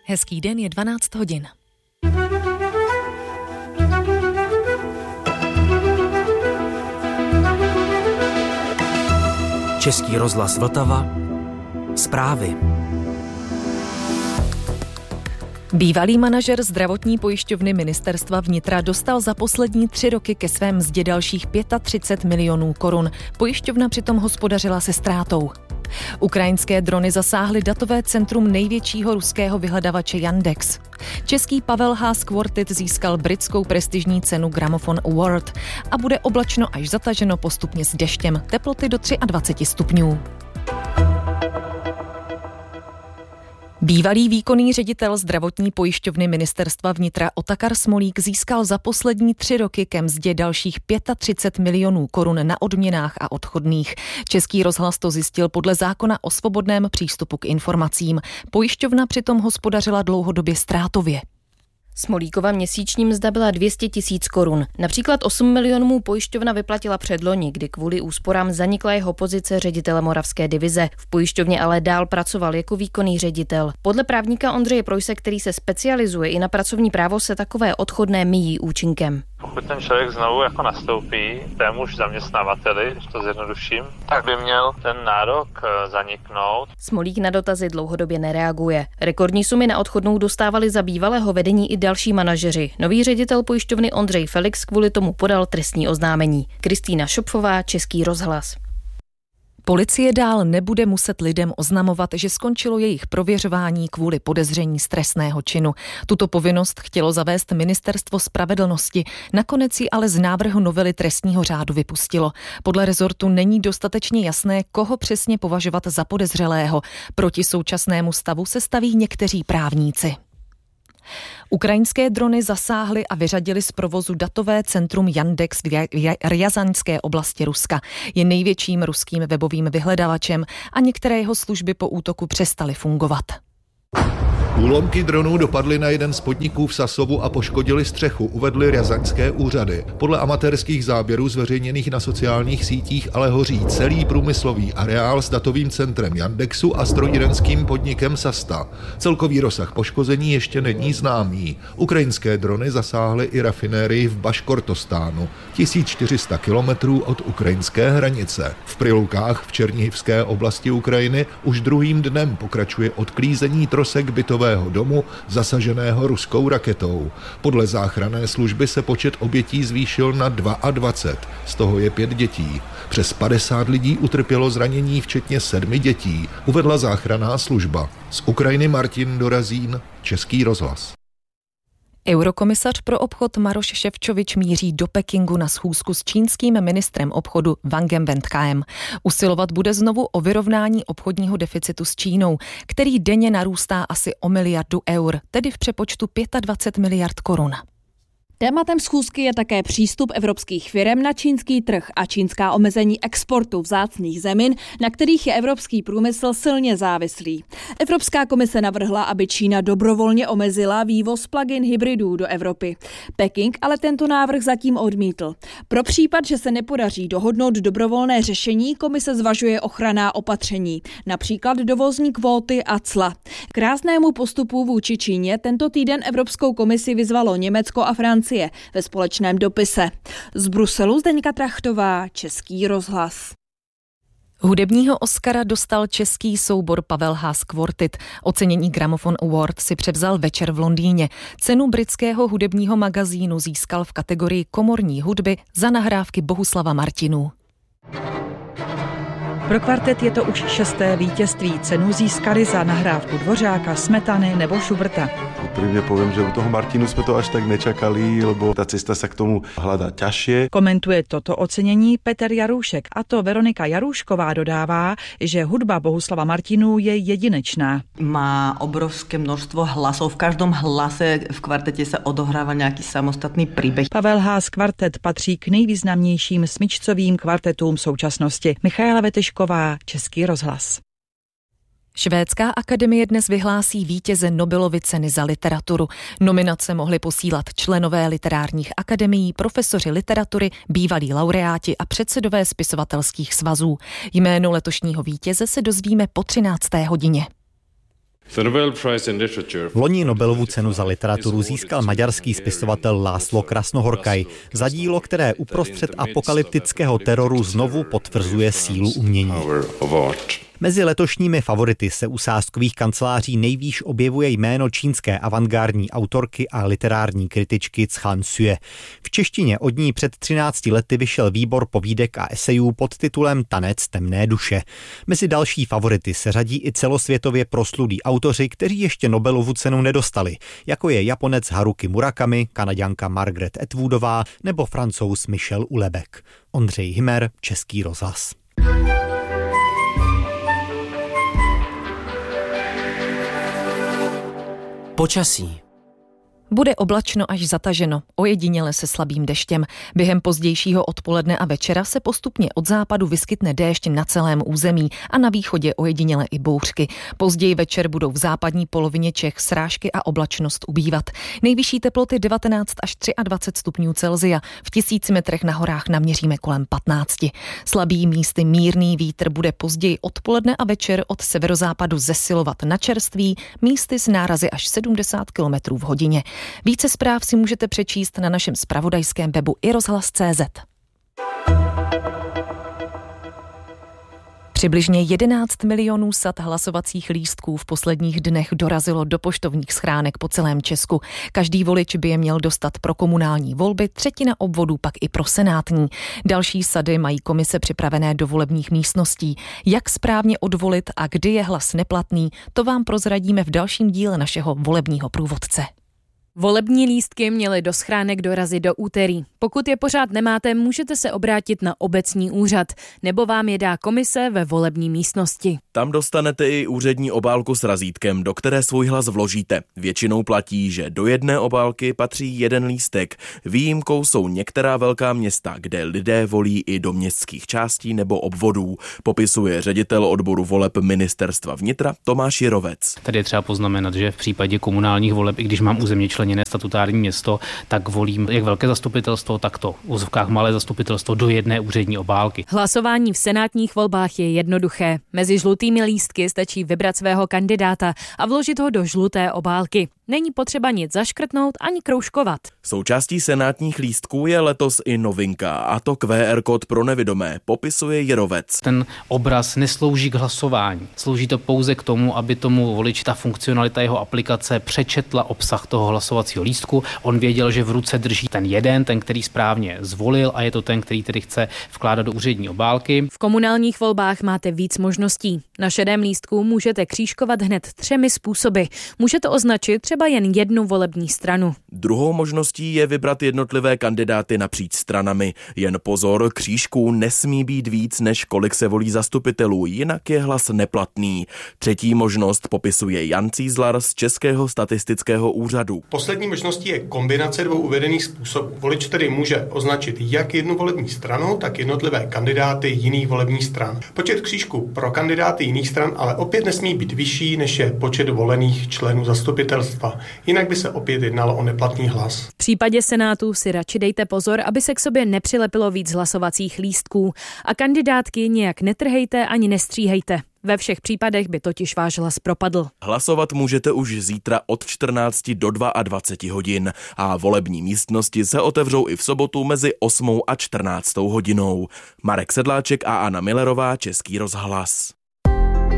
Hezký den, je 12 hodin. Český rozhlas Vltava. Zprávy. Bývalý manažer zdravotní pojišťovny ministerstva vnitra dostal za poslední 3 roky ke své mzdě dalších 35 milionů korun. Pojišťovna přitom hospodařila se ztrátou. Ukrajinské drony zasáhly datové centrum největšího ruského vyhledávače Yandex. Český Pavel Haas Quartet získal britskou prestižní cenu Gramophone Award a bude oblačno až zataženo postupně s deštěm, teploty do 23 stupňů. Bývalý výkonný ředitel zdravotní pojišťovny ministerstva vnitra Otakar Smolík získal za poslední 3 roky ke mzdě dalších 35 milionů korun na odměnách a odchodných. Český rozhlas to zjistil podle zákona o svobodném přístupu k informacím. Pojišťovna přitom hospodařila dlouhodobě ztrátově. Smolíkova měsíční mzda byla 200 000 korun. Například 8 milionů pojišťovna vyplatila předloni, kdy kvůli úsporám zanikla jeho pozice ředitele Moravské divize. V pojišťovně ale dál pracoval jako výkonný ředitel. Podle právníka Ondřeje Projse, který se specializuje i na pracovní právo, se takové odchodné míjí účinkem. Pokud ten člověk znovu jako nastoupí témuž zaměstnavateli, když to zjednoduším, tak by měl ten nárok zaniknout. Smolík na dotazy dlouhodobě nereaguje. Rekordní sumy na odchodnou dostávali za bývalého vedení i další manažeři. Nový ředitel pojišťovny Ondřej Felix kvůli tomu podal trestní oznámení. Kristýna Šopfová, Český rozhlas. Policie dál nebude muset lidem oznamovat, že skončilo jejich prověřování kvůli podezření z trestného činu. Tuto povinnost chtělo zavést Ministerstvo spravedlnosti. Nakonec ji ale z návrhu novely trestního řádu vypustilo. Podle rezortu není dostatečně jasné, koho přesně považovat za podezřelého. Proti současnému stavu se staví někteří právníci. Ukrajinské drony zasáhly a vyřadily z provozu datové centrum Yandex v Rjazaňské oblasti Ruska. Je největším ruským webovým vyhledávačem a některé jeho služby po útoku přestaly fungovat. Úlomky dronů dopadly na jeden z podniků v Sasovu a poškodily střechu, uvedly rjazaňské úřady. Podle amatérských záběrů zveřejněných na sociálních sítích ale hoří celý průmyslový areál s datovým centrem Yandexu a strojírenským podnikem Sasta. Celkový rozsah poškození ještě není známý. Ukrajinské drony zasáhly i rafinérii v Baškortostánu, 1400 kilometrů od ukrajinské hranice. V Prilukách v Černihivské oblasti Ukrajiny už druhým dnem pokračuje odklízení trosek bytového domu zasaženého ruskou raketou. Podle záchranné služby se počet obětí zvýšil na 22, z toho je 5 dětí. Přes 50 lidí utrpělo zranění, včetně 7 dětí, uvedla záchranná služba. Z Ukrajiny Martin Dorazín, Český rozhlas. Eurokomisař pro obchod Maroš Šefčovič míří do Pekingu na schůzku s čínským ministrem obchodu Wangem Wenthaem. Usilovat bude znovu o vyrovnání obchodního deficitu s Čínou, který denně narůstá asi o 1 miliardu eur, tedy v přepočtu 25 miliard korun. Tématem schůzky je také přístup evropských firem na čínský trh a čínská omezení exportu vzácných zemin, na kterých je evropský průmysl silně závislý. Evropská komise navrhla, aby Čína dobrovolně omezila vývoz plug-in hybridů do Evropy. Peking ale tento návrh zatím odmítl. Pro případ, že se nepodaří dohodnout dobrovolné řešení, komise zvažuje ochranná opatření, například dovozní kvóty a cla. K ráznému postupu vůči Číně tento týden Evropskou komisi vyzvalo Německo a Francie ve společném dopise. Z Bruselu Zdeňka Trachtová, Český rozhlas. Hudebního Oscara dostal český soubor Pavel Haas Quartet. Ocenění Gramophone Award si převzal večer v Londýně. Cenu britského hudebního magazínu získal v kategorii komorní hudby za nahrávky Bohuslava Martinů. Pro kvartet je to už 6. vítězství. Cenu získali za nahrávku Dvořáka, Smetany nebo Schuberta. Úprimne poviem, že u toho Martinu sme to až tak nečakali, lebo tá cesta sa k tomu hľadá ťažšie. Komentuje toto ocenění Petr Jarůšek, a to Veronika Jarůšková dodává, že hudba Bohuslava Martinů je jedinečná. Má obrovské množstvo hlasov, v každom hlase v kvartete sa odohráva nejaký samostatný príbeh. Pavel Haas Kvartet patří k nejvýznamnějším smyčcovým kvartetům současnosti. Michaela Vetešková, Český rozhlas. Švédská akademie dnes vyhlásí vítěze Nobelovy ceny za literaturu. Nominace mohli posílat členové literárních akademií, profesoři literatury, bývalí laureáti a předsedové spisovatelských svazů. Jméno letošního vítěze se dozvíme po 13. hodině. Loni Nobelovu cenu za literaturu získal maďarský spisovatel László Krasnohorkaj za dílo, které uprostřed apokalyptického teroru znovu potvrzuje sílu umění. Mezi letošními favority se u sázkových kanceláří nejvýš objevuje jméno čínské avantgardní autorky a literární kritičky Chan Sue. V češtině od ní před 13 lety vyšel výbor povídek a esejů pod titulem Tanec temné duše. Mezi další favority se řadí i celosvětově proslulí autoři, kteří ještě Nobelovu cenu nedostali, jako je Japonec Haruki Murakami, Kanaďanka Margaret Atwoodová nebo Francouz Michel Houellebecq. Ondřej Hymer, Český rozhlas. Počasí. Bude oblačno až zataženo, ojediněle se slabým deštěm. Během pozdějšího odpoledne a večera se postupně od západu vyskytne déšť na celém území a na východě ojediněle i bouřky. Později večer budou v západní polovině Čech srážky a oblačnost ubývat. Nejvyšší teploty 19 až 23 stupňů Celsia. V 1000 metrech na horách naměříme kolem 15. Slabý místy mírný vítr bude později odpoledne a večer od severozápadu zesilovat na čerství, místy s nárazy až 70 km v hodině. Více zpráv si můžete přečíst na našem zpravodajském webu iRozhlas.cz. Přibližně 11 milionů sad hlasovacích lístků v posledních dnech dorazilo do poštovních schránek po celém Česku. Každý volič by je měl dostat pro komunální volby, třetina obvodů pak i pro senátní. Další sady mají komise připravené do volebních místností. Jak správně odvolit a kdy je hlas neplatný, to vám prozradíme v dalším díle našeho volebního průvodce. Volební lístky měly do schránek dorazit do úterý. Pokud je pořád nemáte, můžete se obrátit na obecní úřad, nebo vám je dá komise ve volební místnosti. Tam dostanete i úřední obálku s razítkem, do které svůj hlas vložíte. Většinou platí, že do jedné obálky patří jeden lístek. Výjimkou jsou některá velká města, kde lidé volí i do městských částí nebo obvodů, popisuje ředitel odboru voleb Ministerstva vnitra Tomáš Jirovec. Tady je třeba poznamenat, že v případě komunálních voleb, i když mám územně členěné statutární město, tak volím jak velké zastupitelstvo, tak to v úzovkách malé zastupitelstvo do jedné úřední obálky. Hlasování v senátních volbách je jednoduché. Mezi žlutými lístky stačí vybrat svého kandidáta a vložit ho do žluté obálky. Není potřeba nic zaškrtnout ani kroužkovat. Součástí senátních lístků je letos i novinka, a to QR kód pro nevidomé, popisuje Jirovec. Ten obraz neslouží k hlasování. Slouží to pouze k tomu, aby tomu voliči ta funkcionalita jeho aplikace přečetla obsah toho hlasovacího lístku. On věděl, že v ruce drží ten jeden, ten, který správně zvolil, a je to ten, který tedy chce vkládat do úřední obálky. V komunálních volbách máte víc možností. Na šedém lístku můžete křížkovat hned 3 způsoby. Můžete označit třeba jen jednu volební stranu. Druhou možností je vybrat jednotlivé kandidáty napříč stranami. Jen pozor, křížků nesmí být víc, než kolik se volí zastupitelů, jinak je hlas neplatný. Třetí možnost popisuje Jan Cízlar z Českého statistického úřadu. Poslední možností je kombinace 2 uvedených způsobů. Volič tedy může označit jak jednu volební stranu, tak jednotlivé kandidáty jiných volebních stran. Počet křížků pro kandidáty jiných stran ale opět nesmí být vyšší, než je počet volených členů zastupitelstva. Jinak by se opět jednalo o neplatný hlas. V případě Senátu si radši dejte pozor, aby se k sobě nepřilepilo víc hlasovacích lístků. A kandidátky nějak netrhejte ani nestříhejte. Ve všech případech by totiž váš hlas propadl. Hlasovat můžete už zítra od 14 do 22 hodin a volební místnosti se otevřou i v sobotu mezi 8 a 14 hodinou. Marek Sedláček a Anna Millerová, Český rozhlas.